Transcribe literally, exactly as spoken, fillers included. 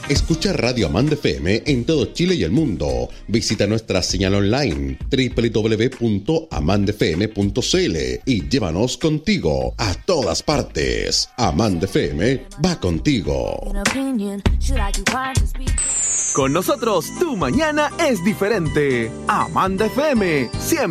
Escucha Radio Amanda F M en todo Chile y el mundo. Visita nuestra señal online doble u doble u doble u punto amanda f m punto c l y llévanos contigo a todas partes. Amanda F M va contigo. Con nosotros, tu mañana es diferente. Amanda F M, siempre